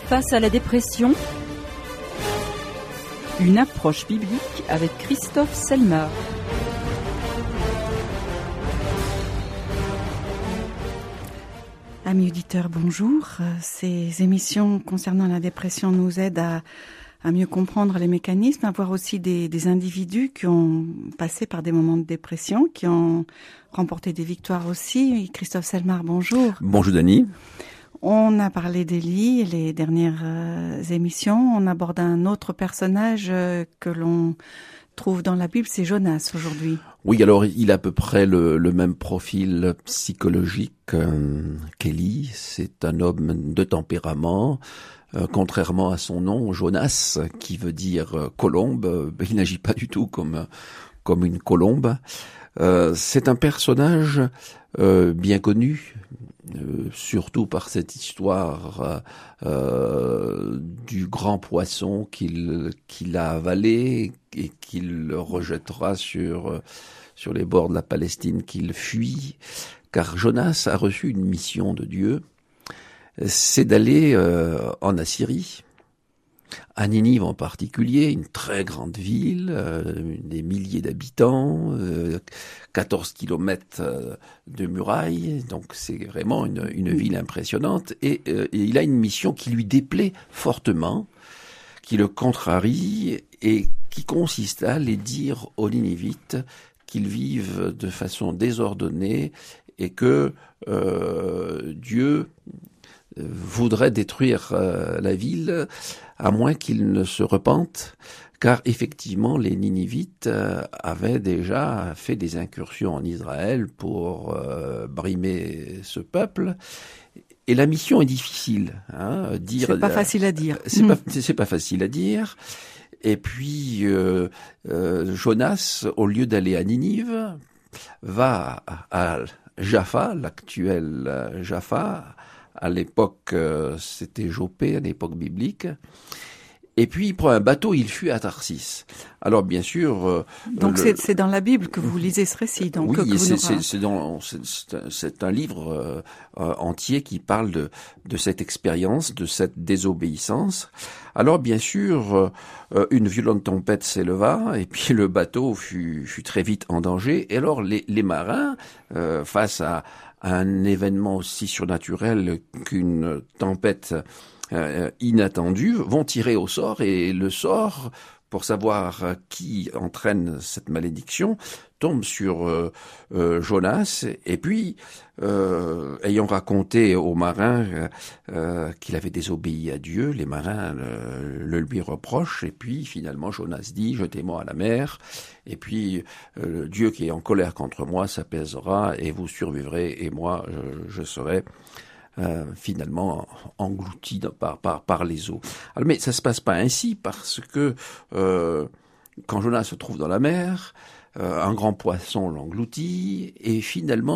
Face à la dépression, une approche biblique avec Christophe Selmar. Amis auditeurs, bonjour. Ces émissions concernant la dépression nous aident à mieux comprendre les mécanismes, à voir aussi des individus qui ont passé par des moments de dépression, qui ont remporté des victoires aussi. Christophe Selmar, bonjour. Bonjour Dany. On a parlé d'Élie, les dernières émissions. On aborde un autre personnage que l'on trouve dans la Bible, c'est Jonas aujourd'hui. Oui, alors il a à peu près le même profil psychologique qu'Élie. C'est un homme de tempérament. Contrairement à son nom, Jonas, qui veut dire colombe, il n'agit pas du tout comme une colombe. C'est un personnage bien connu, surtout par cette histoire du grand poisson qu'il a avalé et qu'il rejettera sur les bords de la Palestine, qu'il fuit, car Jonas a reçu une mission de Dieu, c'est d'aller en Assyrie, à Ninive en particulier, une très grande ville, des milliers d'habitants, 14 kilomètres de murailles, donc c'est vraiment une ville impressionnante, et il a une mission qui lui déplaît fortement, qui le contrarie, et qui consiste à aller dire aux Ninivites qu'ils vivent de façon désordonnée, et que Dieu voudrait détruire la ville, à moins qu'ils ne se repentent, car effectivement les Ninivites avaient déjà fait des incursions en Israël pour brimer ce peuple. Et la mission est difficile. C'est pas facile à dire. C'est pas facile à dire. Et puis Jonas, au lieu d'aller à Ninive, va à Jaffa, l'actuel Jaffa. À l'époque, c'était Joppé, à l'époque biblique. Et puis, il prend un bateau, il fuit à Tarsis. Alors, bien sûr... donc, c'est dans la Bible que vous lisez ce récit. Donc, oui, c'est un livre entier qui parle de cette expérience, de cette désobéissance. Alors, bien sûr, une violente tempête s'éleva, et puis le bateau fut très vite en danger. Et alors, les marins, face à un événement aussi surnaturel qu'une tempête inattendue, vont tirer au sort, et le sort, pour savoir qui entraîne cette malédiction, tombe sur Jonas, et puis ayant raconté aux marins qu'il avait désobéi à Dieu, les marins le lui reprochent, et puis finalement Jonas dit « Jetez-moi à la mer », et puis Dieu qui est en colère contre moi s'apaisera, et vous survivrez, et moi je serai finalement englouti par les eaux. Alors, mais ça se passe pas ainsi, parce que quand Jonas se trouve dans la mer, un grand poisson l'engloutit, et finalement